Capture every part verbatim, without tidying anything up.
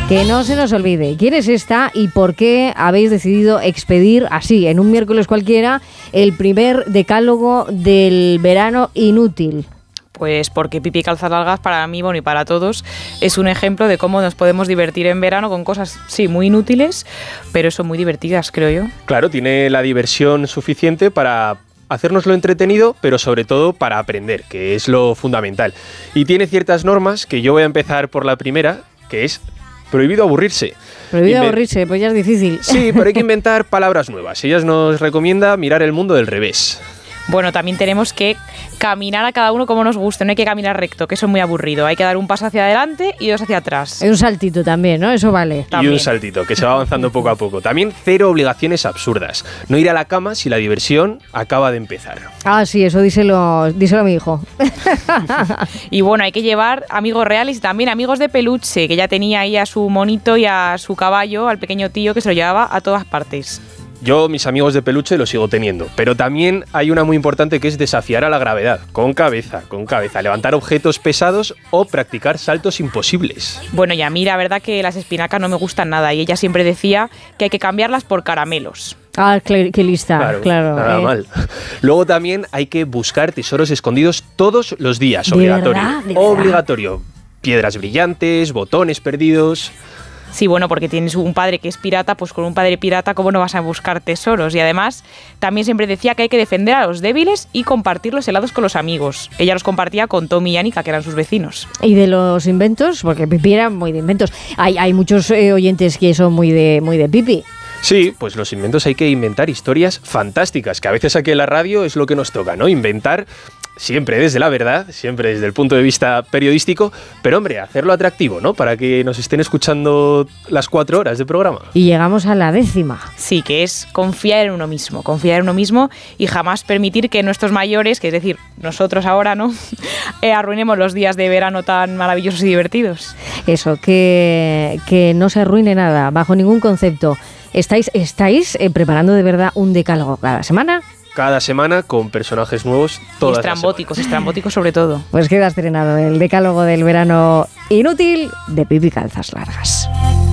Que no se nos olvide, ¿quién es esta y por qué habéis decidido expedir así, en un miércoles cualquiera, el primer decálogo del verano inútil? Pues porque Pipi Calzas Largas, para mí, bueno, y para todos, es un ejemplo de cómo nos podemos divertir en verano con cosas, sí, muy inútiles, pero son muy divertidas, creo yo. Claro, tiene la diversión suficiente para hacérnoslo entretenido, pero sobre todo para aprender, que es lo fundamental. Y tiene ciertas normas, que yo voy a empezar por la primera, que es prohibido aburrirse. Prohibido Inven- aburrirse, pues ya es difícil. Sí, pero hay que inventar palabras nuevas. Ella nos recomienda mirar el mundo del revés. Bueno, también tenemos que caminar a cada uno como nos guste, no hay que caminar recto, que eso es muy aburrido. Hay que dar un paso hacia adelante y dos hacia atrás. Hay un saltito también, ¿no? Eso vale. También. Y un saltito, que se va avanzando poco a poco. También cero obligaciones absurdas. No ir a la cama si la diversión acaba de empezar. Ah, sí, eso díselo, díselo a mi hijo. Y bueno, hay que llevar amigos reales y también amigos de peluche, que ya tenía ahí a su monito y a su caballo, al pequeño tío, que se lo llevaba a todas partes. Yo, mis amigos de peluche, los sigo teniendo. Pero también hay una muy importante que es desafiar a la gravedad. Con cabeza, con cabeza. Levantar objetos pesados o practicar saltos imposibles. Bueno, y a mí la verdad que las espinacas no me gustan nada y ella siempre decía que hay que cambiarlas por caramelos. Ah, qué lista, Claro, claro. nada eh. mal. Luego también hay que buscar tesoros escondidos todos los días. ¿De Obligatorio. verdad? ¿De verdad? Obligatorio. Piedras brillantes, botones perdidos. Sí, bueno, porque tienes un padre que es pirata, pues con un padre pirata, ¿cómo no vas a buscar tesoros? Y además, también siempre decía que hay que defender a los débiles y compartir los helados con los amigos. Ella los compartía con Tommy y Anika, que eran sus vecinos. Y de los inventos, porque Pipi era muy de inventos. Hay, hay muchos eh, oyentes que son muy de, muy de Pipi. Sí, pues los inventos hay que inventar historias fantásticas, que a veces aquí en la radio es lo que nos toca, ¿no? Inventar siempre desde la verdad, siempre desde el punto de vista periodístico, pero hombre, hacerlo atractivo, ¿no? Para que nos estén escuchando las cuatro horas de programa. Y llegamos a la décima. Sí, que es confiar en uno mismo, confiar en uno mismo y jamás permitir que nuestros mayores, que es decir, nosotros ahora, ¿no? eh, arruinemos los días de verano tan maravillosos y divertidos. Eso, que, que no se arruine nada, bajo ningún concepto. ¿Estáis, estáis eh, preparando de verdad un decálogo cada semana? Cada semana con personajes nuevos, todas Y estrambóticos, estrambóticos sobre todo. Pues queda estrenado el decálogo del verano inútil de Pipi Calzas Largas.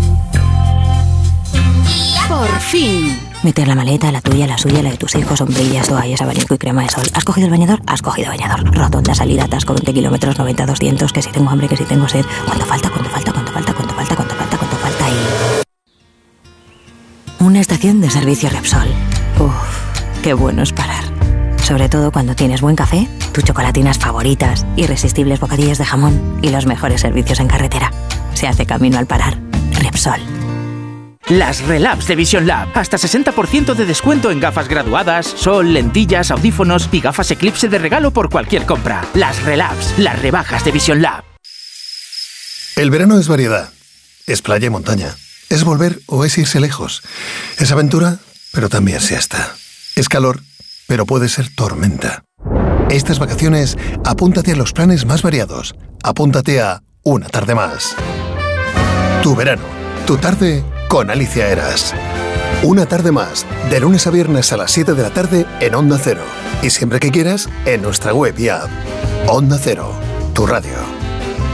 Por fin. Meter la maleta, la tuya, la suya, la de tus hijos, sombrillas, toallas, abanico y crema de sol. ¿Has cogido el bañador? Has cogido bañador. Rotonda, salida, atasco, veinte kilómetros, noventa, doscientos, que si tengo hambre, que si tengo sed. ¿Cuánto falta? ¿Cuánto falta? ¿Cuánto falta? ¿Cuánto falta? ¿Cuánto falta? ¿Cuánto falta? Y... una estación de servicio Repsol. Uff, qué bueno es parar. Sobre todo cuando tienes buen café, tus chocolatinas favoritas, irresistibles bocadillos de jamón y los mejores servicios en carretera. Se hace camino al parar. Repsol. Las Relabs de Vision Lab. Hasta sesenta por ciento de descuento en gafas graduadas, sol, lentillas, audífonos y gafas Eclipse de regalo por cualquier compra. Las Relabs, las rebajas de Vision Lab. El verano es variedad. Es playa y montaña. Es volver o es irse lejos. Es aventura, pero también siesta. Es calor, pero puede ser tormenta. Estas vacaciones, apúntate a los planes más variados. Apúntate a Una Tarde Más. Tu verano, tu tarde con Alicia Eras. Una Tarde Más, de lunes a viernes a las siete de la tarde en Onda Cero. Y siempre que quieras, en nuestra web y app. Onda Cero, tu radio.